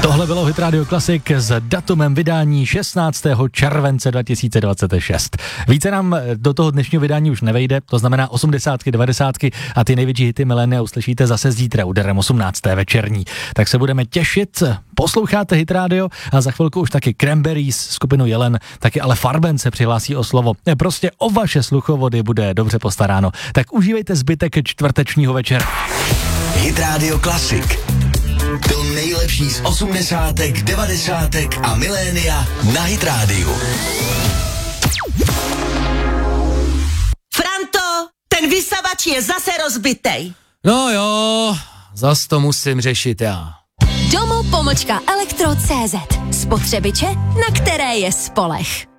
Tohle bylo Hit Radio Classic s datumem vydání 16. července 2026. Více nám do toho dnešního vydání už nevejde, to znamená 80, 90 a ty největší hity milénia uslyšíte zase zítra úderem 18. večerní. Tak se budeme těšit, posloucháte Hit Radio a za chvilku už taky Cranberries, skupinu Jelen, taky ale Farben se přihlásí o slovo. Prostě o vaše sluchovody bude dobře postaráno. Tak užívejte zbytek čtvrtečního večera. Hit Radio Classic. To nejlepší z 80, 90 a milénia na Hit Radio. Franto, ten vysavač je zase rozbitej. No jo, zas to musím řešit já. Domo-elektro.cz. Spotřebiče, na které je spoleh.